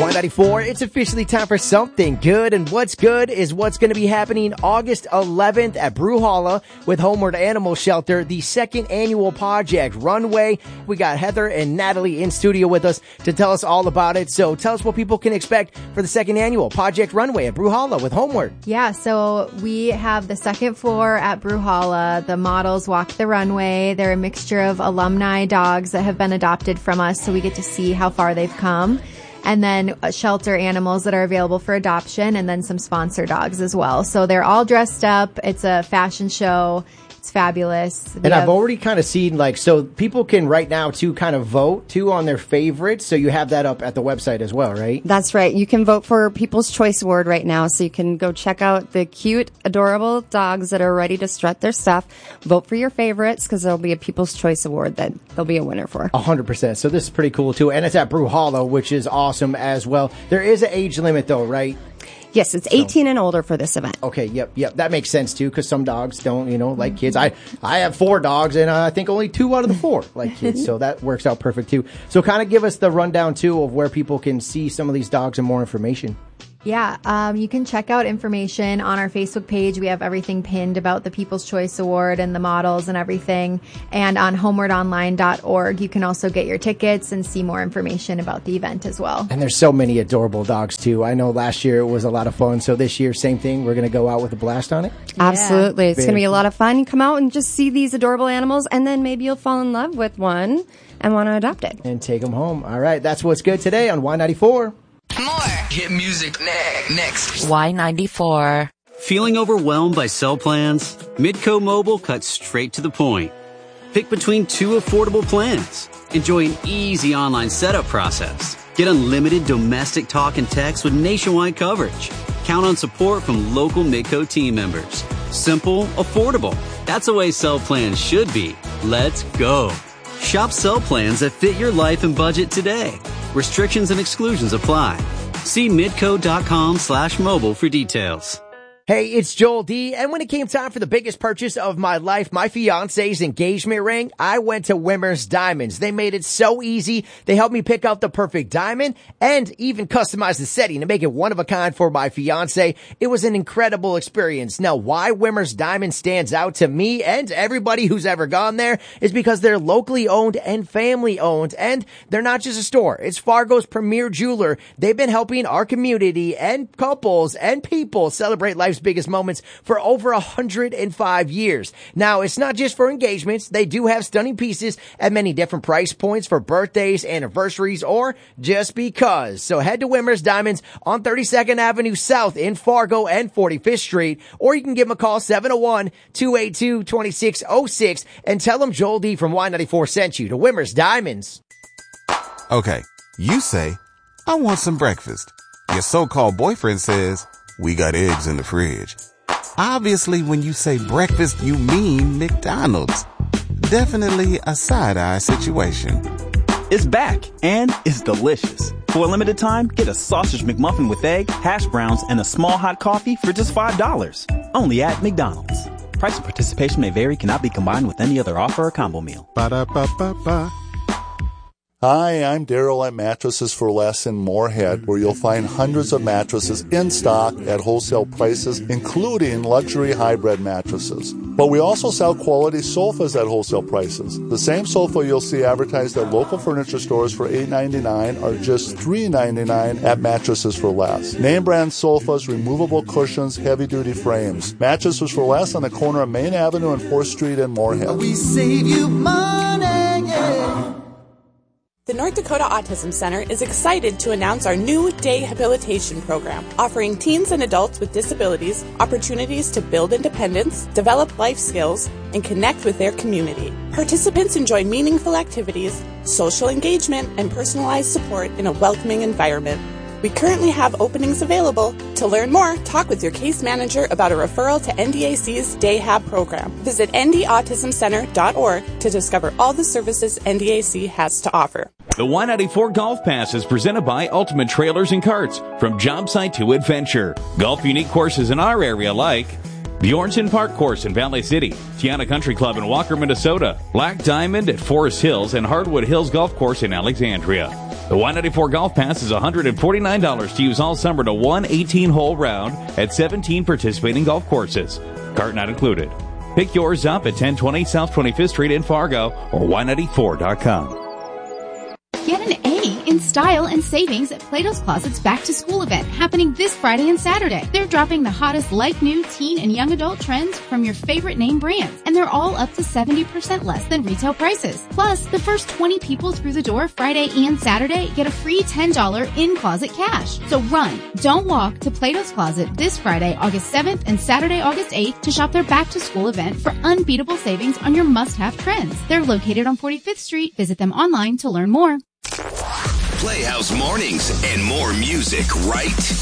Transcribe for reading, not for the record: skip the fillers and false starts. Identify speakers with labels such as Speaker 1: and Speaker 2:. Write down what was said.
Speaker 1: Y94, it's officially time for something good, and what's good is what's going to be happening August 11th at Brewhalla with Homeward Animal Shelter, the second annual Project Runway. We got Heather and Natalie in studio with us to tell us all about it. So tell us what people can expect for the second annual Project Runway at Brewhalla with Homeward.
Speaker 2: Yeah, so we have the second floor at Brewhalla. The models walk the runway. They're a mixture of alumni dogs that have been adopted from us, so we get to see how far they've come. And then shelter animals that are available for adoption, and then some sponsor dogs as well. So they're all dressed up. It's a fashion show. It's fabulous.
Speaker 1: I've already kind of seen, so people can right now, too, kind of vote, too, on their favorites. So you have that up at the website as well, right?
Speaker 3: That's right. You can vote for People's Choice Award right now. So you can go check out the cute, adorable dogs that are ready to strut their stuff. Vote for your favorites, because there'll be a People's Choice Award that there'll be a winner for.
Speaker 1: 100%. So this is pretty cool, too. And it's at Brewhalla, which is awesome as well. There is an age limit, though, right?
Speaker 3: Yes, it's 18 and older for this event.
Speaker 1: Okay, yep. That makes sense, too, because some dogs don't, like kids. I have 4 dogs, and I think only 2 out of the 4 like kids, so that works out perfect, too. So kind of give us the rundown, too, of where people can see some of these dogs and more information.
Speaker 2: Yeah, you can check out information on our Facebook page. We have everything pinned about the People's Choice Award and the models and everything. And on homewardonline.org, you can also get your tickets and see more information about the event as well.
Speaker 1: And there's so many adorable dogs, too. I know last year it was a lot of fun. So this year, same thing. We're going to go out with a blast on it.
Speaker 3: Yeah. Absolutely. It's going to be a lot of fun. You come out and just see these adorable animals, and then maybe you'll fall in love with one and want to adopt it.
Speaker 1: And take them home. All right. That's what's good today on Y94.
Speaker 4: More hit music next.
Speaker 5: Y94.
Speaker 6: Feeling overwhelmed by cell plans? Midco Mobile cuts straight to the point. Pick between 2 affordable plans. Enjoy an easy online setup process. Get unlimited domestic talk and text with nationwide coverage. Count on support from local Midco team members. Simple, affordable. That's the way cell plans should be. Let's go. Shop cell plans that fit your life and budget today. Restrictions and exclusions apply. See midco.com/mobile for details.
Speaker 1: Hey, it's Joel D. And when it came time for the biggest purchase of my life, my fiance's engagement ring, I went to Wimmer's Diamonds. They made it so easy. They helped me pick out the perfect diamond and even customize the setting to make it one of a kind for my fiance. It was an incredible experience. Now, why Wimmer's Diamonds stands out to me and everybody who's ever gone there is because they're locally owned and family owned. And they're not just a store. It's Fargo's premier jeweler. They've been helping our community and couples and people celebrate life's biggest moments for over 105 years. Now, it's not just for engagements. They do have stunning pieces at many different price points for birthdays, anniversaries, or just because. So head to Wimmer's Diamonds on 32nd Avenue South in Fargo and 45th Street, or you can give them a call 701-282-2606 and tell them Joel D from Y94 sent you to Wimmer's Diamonds.
Speaker 7: Okay, you say, I want some breakfast. Your so-called boyfriend says, we got eggs in the fridge. Obviously, when you say breakfast, you mean McDonald's. Definitely a side-eye situation.
Speaker 8: It's back, and it's delicious. For a limited time, get a sausage McMuffin with egg, hash browns, and a small hot coffee for just $5. Only at McDonald's. Price and participation may vary, cannot be combined with any other offer or combo meal.
Speaker 7: Ba-da-ba-ba-ba.
Speaker 9: Hi, I'm Daryl at Mattresses for Less in Moorhead, where you'll find hundreds of mattresses in stock at wholesale prices, including luxury hybrid mattresses. But we also sell quality sofas at wholesale prices. The same sofa you'll see advertised at local furniture stores for $8.99 are just $3.99 at Mattresses for Less. Name brand sofas, removable cushions, heavy-duty frames. Mattresses for Less on the corner of Main Avenue and 4th Street in Moorhead.
Speaker 10: We save you money, yeah.
Speaker 11: The North Dakota Autism Center is excited to announce our new day habilitation program, offering teens and adults with disabilities opportunities to build independence, develop life skills, and connect with their community. Participants enjoy meaningful activities, social engagement, and personalized support in a welcoming environment. We currently have openings available. To learn more, talk with your case manager about a referral to NDAC's Day Hab program. Visit ndautismcenter.org to discover all the services NDAC has to offer.
Speaker 12: The Y94 Golf Pass is presented by Ultimate Trailers and Carts. From job site to adventure. Golf unique courses in our area like the Ornstein Park Course in Valley City, Tiana Country Club in Walker, Minnesota, Black Diamond at Forest Hills, and Hardwood Hills Golf Course in Alexandria. The Y94 Golf Pass is $149 to use all summer to one 18-hole round at 17 participating golf courses. Cart not included. Pick yours up at 1020 South 25th Street in Fargo or Y94.com.
Speaker 5: Get an A in style and savings at Plato's Closet's Back to School event happening this Friday and Saturday. They're dropping the hottest like-new teen and young adult trends from your favorite name brands, and they're all up to 70% less than retail prices. Plus, the first 20 people through the door Friday and Saturday get a free $10 in-closet cash. So run, don't walk to Plato's Closet this Friday, August 7th and Saturday, August 8th to shop their Back to School event for unbeatable savings on your must-have trends. They're located on 45th Street. Visit them online to learn more.
Speaker 13: Playhouse Mornings and more music right